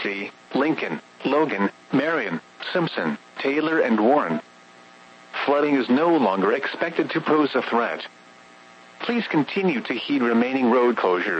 Tennessee, Lincoln, Logan, Marion, Simpson, Taylor and Warren. Flooding is no longer expected to pose a threat. Please continue to heed remaining road closures.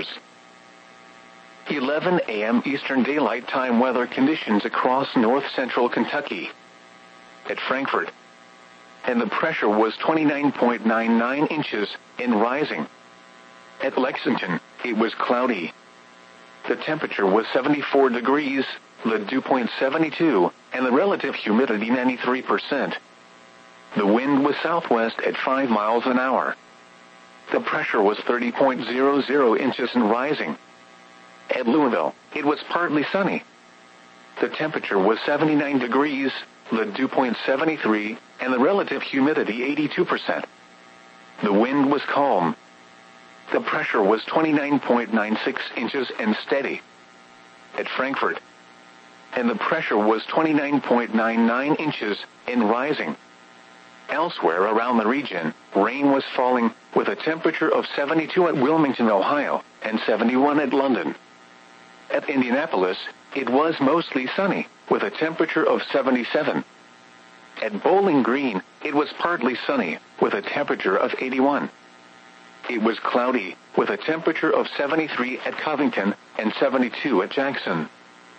11 a.m. Eastern Daylight Time weather conditions across north-central Kentucky. At Frankfort, and the pressure was 29.99 inches and rising. At Lexington, it was cloudy. The temperature was 74 degrees, the dew point 72, and the relative humidity 93%. The wind was southwest at 5 miles an hour. The pressure was 30.00 inches and rising. At Louisville, it was partly sunny. The temperature was 79 degrees, the dew point 73, and the relative humidity 82%. The wind was calm. The pressure was 29.96 inches and steady. At Frankfort, and the pressure was 29.99 inches and rising. Elsewhere around the region, rain was falling, with a temperature of 72 at Wilmington, Ohio, and 71 at London. At Indianapolis, it was mostly sunny, with a temperature of 77. At Bowling Green, it was partly sunny, with a temperature of 81. It was cloudy, with a temperature of 73 at Covington and 72 at Jackson.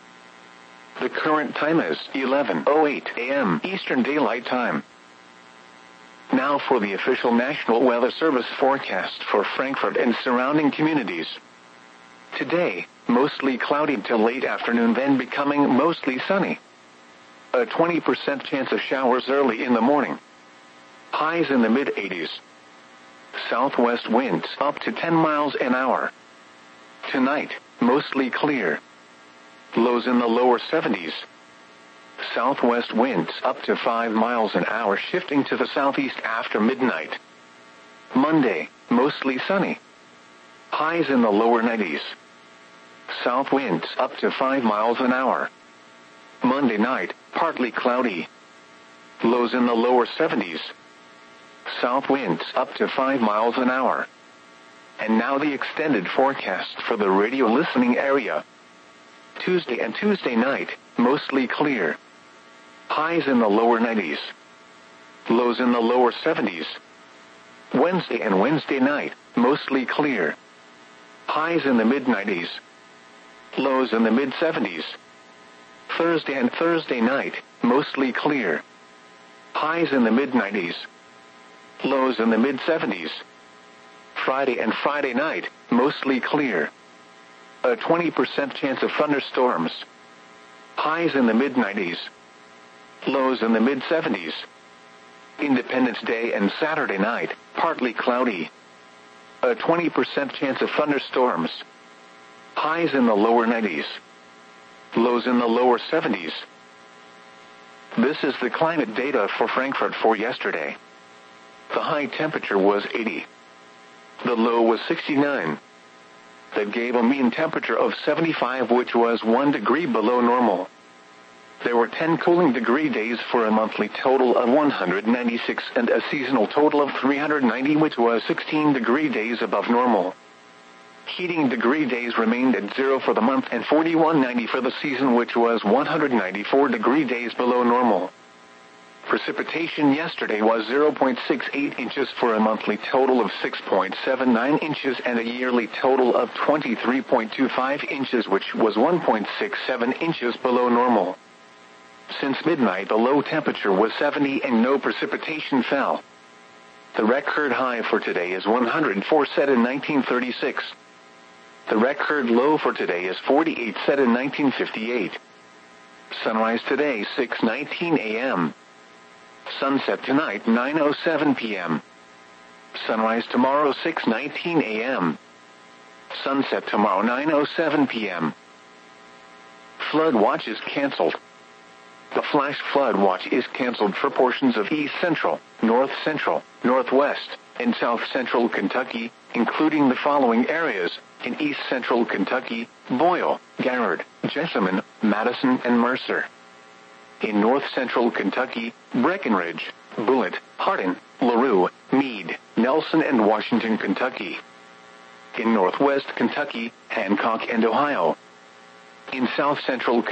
The current time is 11:08 a.m. Eastern Daylight Time. Now for the official National Weather Service forecast for Frankfort and surrounding communities. Today, mostly cloudy till late afternoon, then becoming mostly sunny. A 20% chance of showers early in the morning. Highs in the mid-80s. Southwest winds up to 10 miles an hour. Tonight, mostly clear. Lows in the lower 70s. Southwest winds up to 5 miles an hour, shifting to the southeast after midnight. Monday, mostly sunny. Highs in the lower 90s. South winds up to 5 miles an hour. Monday night, partly cloudy. Lows in the lower 70s. South winds up to 5 miles an hour. And now the extended forecast for the radio listening area. Tuesday and Tuesday night, mostly clear. Highs in the lower 90s. Lows in the lower 70s. Wednesday and Wednesday night, mostly clear. Highs in the mid-90s. Lows in the mid-70s. Thursday and Thursday night, mostly clear. Highs in the mid-90s. Lows in the mid-70s. Friday and Friday night, mostly clear. A 20% chance of thunderstorms. Highs in the mid-90s. Lows in the mid-70s. Independence Day and Saturday night, partly cloudy. A 20% chance of thunderstorms. Highs in the lower 90s. Lows in the lower 70s. This is the climate data for Frankfort for yesterday. The high temperature was 80. The low was 69. That gave a mean temperature of 75, which was 1 degree below normal. There were 10 cooling degree days for a monthly total of 196 and a seasonal total of 390, which was 16 degree days above normal. Heating degree days remained at 0 for the month and 4190 for the season, which was 194 degree days below normal. Precipitation yesterday was 0.68 inches for a monthly total of 6.79 inches and a yearly total of 23.25 inches, which was 1.67 inches below normal. Since midnight, the low temperature was 70 and no precipitation fell. The record high for today is 104, set in 1936. The record low for today is 48, set in 1958. Sunrise today, 6:19 a.m. Sunset tonight, 9:07 p.m. Sunrise tomorrow, 6:19 a.m. Sunset tomorrow, 9:07 p.m. Flood watch is canceled. The flash flood watch is canceled for portions of East Central, North Central, Northwest, and South Central Kentucky, including the following areas: in East Central Kentucky, Boyle, Garrard, Jessamine, Madison, and Mercer. In North Central Kentucky, Breckenridge, Bullitt, Hardin, LaRue, Meade, Nelson, and Washington, Kentucky. In Northwest Kentucky, Hancock, and Ohio. In South Central